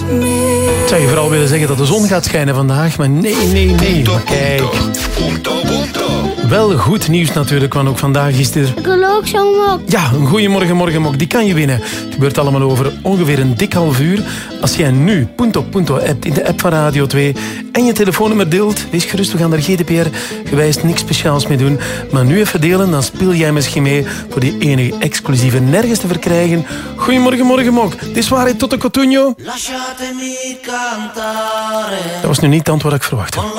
Zou je vooral willen zeggen dat de zon gaat schijnen vandaag, maar nee. Maar kijk. Wel goed nieuws natuurlijk, want ook vandaag is er... Ik wil ook zo'n mok. Ja, een goeiemorgen morgenmok, die kan je winnen. Het gebeurt allemaal over ongeveer een dik half uur. Als jij nu Punto hebt in de app van Radio 2 en je telefoonnummer deelt, wees gerust, we gaan daar GDPR-gewijs niks speciaals mee doen. Maar nu even delen, dan speel jij misschien mee voor die enige exclusieve nergens te verkrijgen. Goeiemorgen morgenmok, het is waarheid tot de Cotunjo. Dat was nu niet het antwoord dat ik verwachtte.